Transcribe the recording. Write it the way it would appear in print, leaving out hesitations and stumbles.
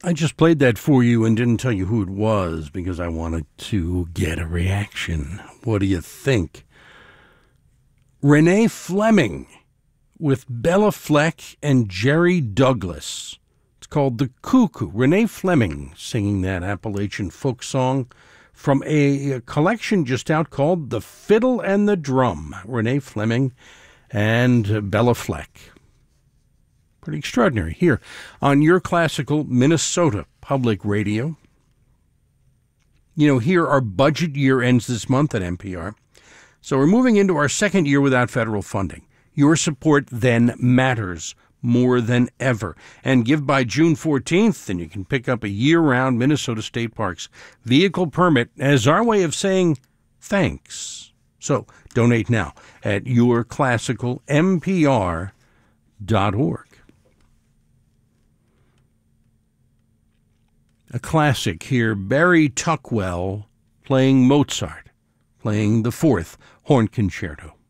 I just played that for you and didn't tell you who it was because I wanted to get a reaction. What do you think? Renee Fleming with Bella Fleck and Jerry Douglas. It's called The Cuckoo. Renee Fleming singing that Appalachian folk song from a collection just out called The Fiddle and the Drum. Renee Fleming and Bella Fleck. Pretty extraordinary here on your classical Minnesota Public Radio. You know, here our budget year ends this month at NPR. So we're moving into our second year without federal funding. Your support then matters more than ever. And give by June 14th, and you can pick up a year-round Minnesota State Parks vehicle permit as our way of saying thanks. So donate now at yourclassicalnpr.org. A classic here, Barry Tuckwell playing Mozart, playing the Fourth Horn Concerto.